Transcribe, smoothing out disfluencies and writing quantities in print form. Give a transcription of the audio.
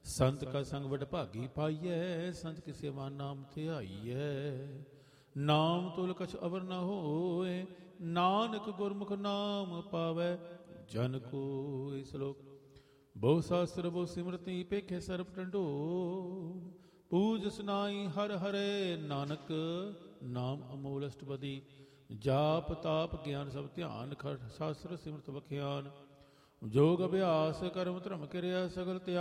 ਸੰਤ ਕਾ ਸੰਗ ਵਡ ਭਾਗੀ ਪਾਈਐ, ਸੰਤ ਕੀ ਸੇਵਾ ਨਾਮ ਧਿਆਈਐ। ਨਾਮ ਤੁਲ ਕਛ ਅਵਰ ਨ ਹੋਏ, ਨਾਨਕ ਗੁਰਮੁਖ ਨਾਮ ਪਾਵੈ ਜਨ ਕੋਈ। ਸ਼ਲੋਕ। ਬਹੁ ਸਾਸਤਰ ਬਹੁ ਸਿਮਰਤੀ, ਪੇਖੇ ਸਰਬ ਟੰਡੋ। ਪੂਜ ਸੁਨਾਈ ਹਰ ਹਰੇ, ਨਾਨਕ ਨਾਮ ਅਮੋਲ ਅਸ਼ਟਪਦੀ। ਜਾਪ ਤਾਪ ਗਿਆਨ ਸਭ ਧਿਆਨ, ਖਟ ਸ਼ਾਸਤਰ ਸਿਮਰਤ ਬਖਿਆਨ। ਜੋਗ ਅਭਿਆਸ ਕਰਮ ਧਰਮ ਕਿਰਿਆ, ਸਗਲ ਤਿਆਗ